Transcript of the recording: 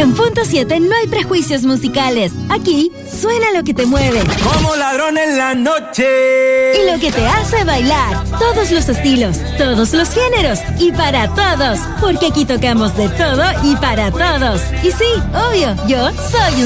100.7 no hay prejuicios musicales. Aquí suena lo que te mueve. Como ladrón en la noche. Y lo que te hace bailar. Todos los estilos, todos los géneros y para todos. Porque aquí tocamos de todo y para todos. Y sí, obvio, yo soy un